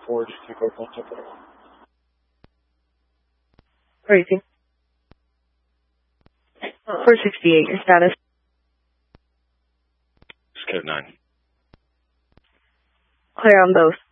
4, just take our contact. Raising. 468, your status. It's code 9. Clear on both.